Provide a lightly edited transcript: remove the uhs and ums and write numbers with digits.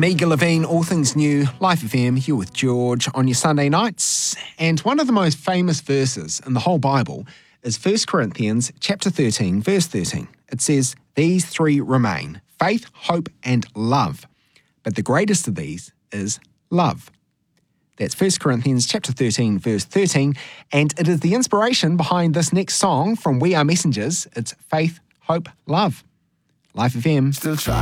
I'm Eager Levine, all things new, Life FM, you're with George on your Sunday nights. And one of the most famous verses in the whole Bible is 1 Corinthians chapter 13, verse 13. It says, "These three remain, faith, hope, and love. But the greatest of these is love." That's 1 Corinthians chapter 13, verse 13. And it is the inspiration behind this next song from We Are Messengers. It's Faith, Hope, Love. Life FM. Still try.